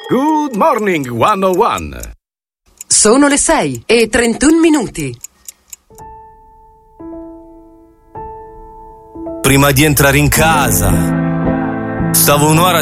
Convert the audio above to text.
Good morning 101. Sono le 6:31. Prima di entrare in casa, stavo un'ora